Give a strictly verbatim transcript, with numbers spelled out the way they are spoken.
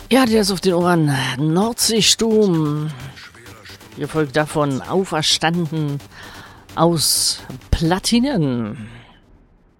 Ja, der ist auf den Ohren. Nordseesturm. Ihr folgt davon auferstanden aus Platinen.